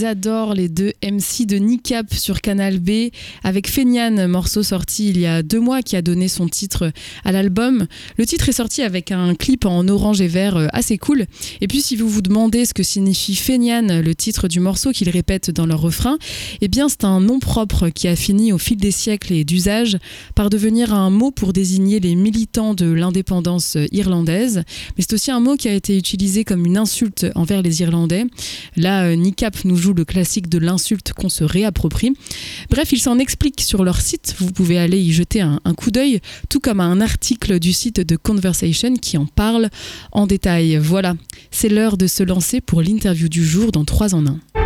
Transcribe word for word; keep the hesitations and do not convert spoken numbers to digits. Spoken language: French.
les adore, les deux M C de Niqab sur Canal B, avec Feignane, morceau sorti il y a deux mois qui a donné son titre à l'album. Le titre est sorti avec un clip en orange et vert assez cool. Et puis si vous vous demandez ce que signifie Feignane, le titre du morceau qu'ils répètent dans leur refrain, eh bien c'est un nom propre qui a fini au fil des siècles et d'usage par devenir un mot pour désigner les militants de l'indépendance irlandaise. Mais c'est aussi un mot qui a été utilisé comme une insulte envers les Irlandais. Là, euh, Niqab nous joue le classique de l'insulte qu'on se réapproprie. Bref, ils s'en expliquent sur leur site. Vous pouvez aller y jeter un, un coup d'œil, tout comme un article du site de Conversation qui en parle en détail. Voilà, c'est l'heure de se lancer pour l'interview du jour dans trois en un.